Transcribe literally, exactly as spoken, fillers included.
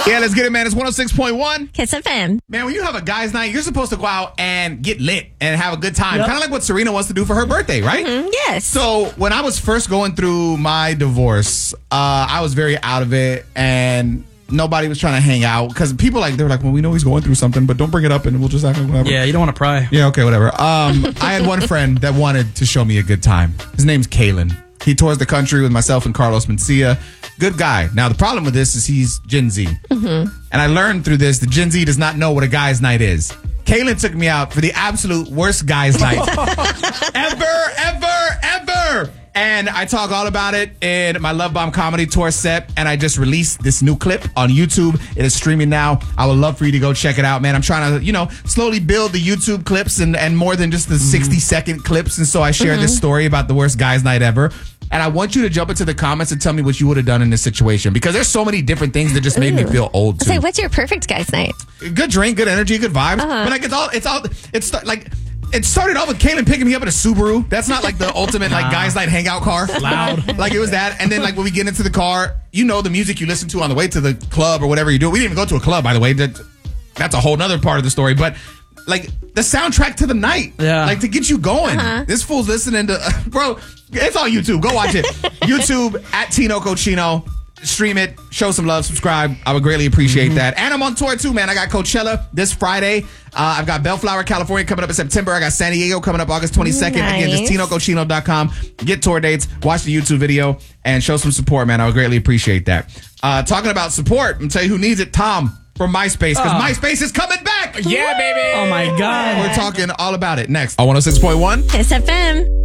Yeah, let's get it, man. It's one oh six point one. Kiss F M. Man, when you have a guy's night, you're supposed to go out and get lit and have a good time. Yep. Kind of like what Serena wants to do for her birthday, right? Mm, yes. So when I was first going through my divorce, uh, I was very out of it, and nobody was trying to hang out because people like they were like, well, we know he's going through something, but don't bring it up and we'll just act like whatever. Yeah, you don't want to pry. Yeah, okay, whatever. Um, I had one friend that wanted to show me a good time. His name's Kalen. He tours the country with myself and Carlos Mencia. Good guy. Now, the problem with this is he's Gen Z. Mm-hmm. And I learned through this that Gen Z does not know what a guy's night is. Kalen took me out for the absolute worst guy's night ever, ever, ever. And I talk all about it in my Love Bomb Comedy Tour set. And I just released this new clip on YouTube. It is streaming now. I would love for you to go check it out, man. I'm trying to, you know, slowly build the YouTube clips and, and more than just the mm-hmm. sixty second clips. And so I share mm-hmm. this story about the worst guy's night ever. And I want you to jump into the comments and tell me what you would have done in this situation. Because there's so many different things that just made Ooh. me feel old, too. Say, what's your perfect guy's night? Good drink, good energy, good vibes. Uh-huh. But like, it's all, it's all, it's like... It started off with Kaylin picking me up in a Subaru. That's not like the ultimate like guys night hangout car. Loud. Like it was that. And then like when we get into the car, you know the music you listen to on the way to the club or whatever you do. We didn't even go to a club, by the way. That, that's a whole nother part of the story. But like the soundtrack to the night. Yeah. Like to get you going. Uh-huh. This fool's listening to, uh, bro, it's on YouTube. Go watch it. YouTube at Tino Cochino. Stream it, show some love, subscribe. I would greatly appreciate mm-hmm. that. And I'm on tour too, man. I got Coachella this Friday. Uh, I've got Bellflower, California coming up in September. I got San Diego coming up August twenty-second. Nice. Again, just Tino Cochino dot com. Get tour dates, watch the YouTube video, and show some support, man. I would greatly appreciate that. Uh, talking about support, I'm going to tell you who needs it. Tom from MySpace, because oh. MySpace is coming back. Yeah, baby. Oh, my God. We're talking all about it next on one oh six point one. Kiss F M.